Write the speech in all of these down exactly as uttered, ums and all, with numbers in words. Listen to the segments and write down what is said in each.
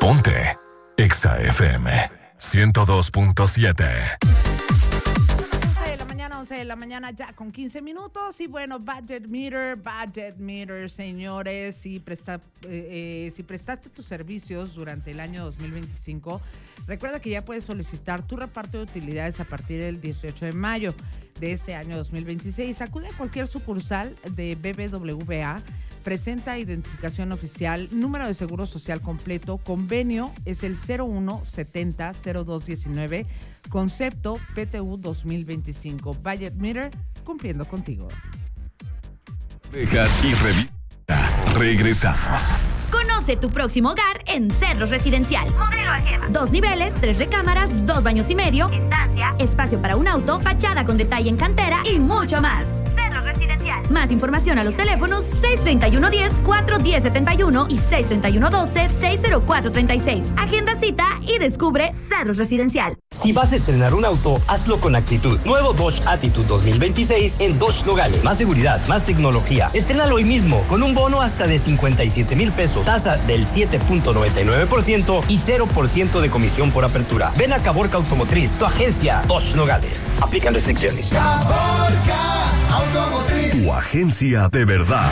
Ponte Exa F M ciento dos punto siete. once de la mañana, once de la mañana ya con quince minutos. Y bueno, Budget Meter, Budget Meter, señores. Si, presta, eh, eh, si prestaste tus servicios durante el año dos mil veinticinco, recuerda que ya puedes solicitar tu reparto de utilidades a partir del dieciocho de mayo de este año dos mil veintiséis. Acude a cualquier sucursal de B B W A. Presenta identificación oficial, número de seguro social completo, convenio es el cero uno setenta cero dos diecinueve, concepto P T U dos mil veinticinco. Budget Meter, cumpliendo contigo. Deja y revista. Regresamos. Conoce tu próximo hogar en Cedros Residencial. Modelo Ajena. Dos niveles, tres recámaras, dos baños y medio, estancia, espacio para un auto, fachada con detalle en cantera y mucho más. Cedros Residencial. Más información a los teléfonos seis treinta y uno diez, cuatro diez setenta y uno y seis treinta y uno doce, seis cero cuatro treinta y seis. Agenda cita y descubre Cedros Residencial. Si vas a estrenar un auto, hazlo con actitud. Nuevo Dodge Attitude dos mil veintiséis en Dodge Nogales. Más seguridad, más tecnología. Estrénalo hoy mismo con un bono hasta de cincuenta y siete mil pesos, tasa del siete punto noventa y nueve por ciento y cero por ciento de comisión por apertura. Ven a Caborca Automotriz, tu agencia Dodge Nogales. Aplican restricciones. Caborca Automotriz. Tu agencia de verdad.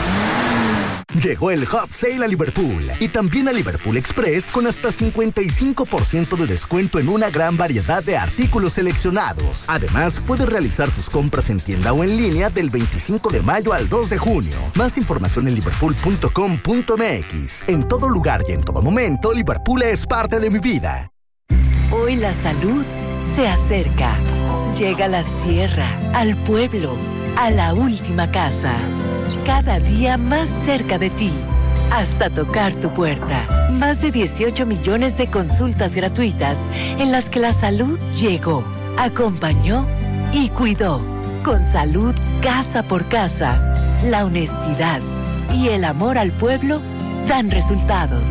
Llegó el Hot Sale a Liverpool y también a Liverpool Express con hasta cincuenta y cinco por ciento de descuento en una gran variedad de artículos seleccionados. Además, puedes realizar tus compras en tienda o en línea del veinticinco de mayo al dos de junio. Más información en liverpool punto com punto m x. En todo lugar y en todo momento, Liverpool es parte de mi vida. Hoy la salud se acerca. Llega a la sierra, al pueblo, a la última casa. Cada día más cerca de ti, hasta tocar tu puerta. Más de dieciocho millones de consultas gratuitas en las que la salud llegó, acompañó y cuidó. Con salud casa por casa, la honestidad y el amor al pueblo dan resultados.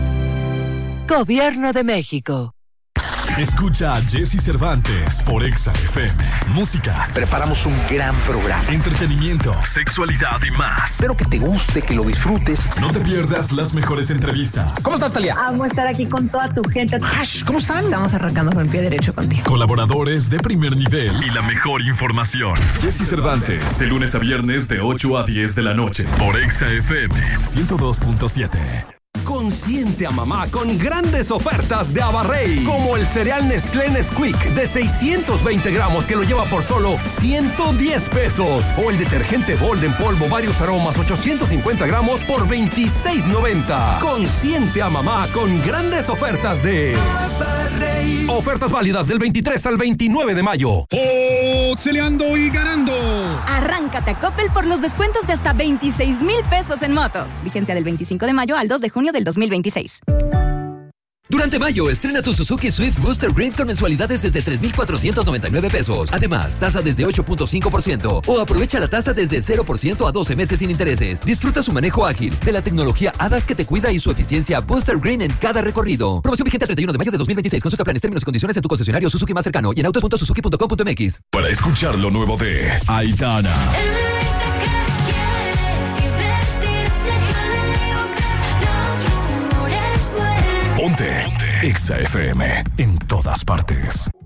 Gobierno de México. Escucha a Jesse Cervantes por Exa F M. Música. Preparamos un gran programa. Entretenimiento, sexualidad y más. Espero que te guste, que lo disfrutes. No te pierdas las mejores entrevistas. ¿Cómo estás, Talia? Amo estar aquí con toda tu gente. Ash, ¿cómo están? Estamos arrancando con el pie derecho contigo. Colaboradores de primer nivel y la mejor información. Jesse Cervantes, de lunes a viernes de ocho a diez de la noche por Exa F M ciento dos punto siete. Consiente a mamá con grandes ofertas de Abarrey, como el cereal Nestlé Nesquik de seiscientos veinte gramos que lo lleva por solo ciento diez pesos, o el detergente Bold en polvo varios aromas ochocientos cincuenta gramos por veintiséis noventa. Consiente a mamá con grandes ofertas de Abarrey. Ofertas válidas del veintitrés al veintinueve de mayo. ¡Oxeleando y ganando! Arráncate a Coppel por los descuentos de hasta veintiséis mil pesos en motos. Vigencia del veinticinco de mayo al dos de junio del dos mil veintiséis. Durante mayo, estrena tu Suzuki Swift Booster Green con mensualidades desde tres mil cuatrocientos noventa y nueve pesos. Además, tasa desde ocho punto cinco por ciento o aprovecha la tasa desde cero por ciento a doce meses sin intereses. Disfruta su manejo ágil, de la tecnología A D A S que te cuida y su eficiencia Booster Green en cada recorrido. Promoción vigente al treinta y uno de mayo de dos mil veintiséis. Consulta planes, términos y condiciones en tu concesionario Suzuki más cercano y en autos punto suzuki punto com punto m x. Para escuchar lo nuevo de Aitana. Ponte Exa F M en todas partes.